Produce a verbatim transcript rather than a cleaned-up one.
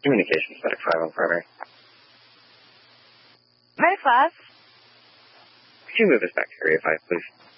Communications, Medic five on primary. Medic five. Could you move us back to area five, please?